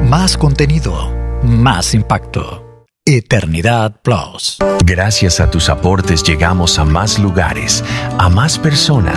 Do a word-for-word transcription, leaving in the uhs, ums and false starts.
Más contenido, más impacto. Eternidad Plus. Gracias a tus aportes llegamos a más lugares, a más personas.